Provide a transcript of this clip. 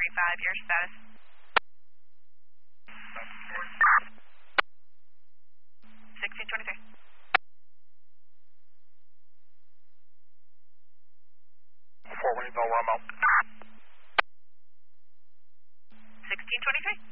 your status. 1623. 4 winds all around mount. 1623.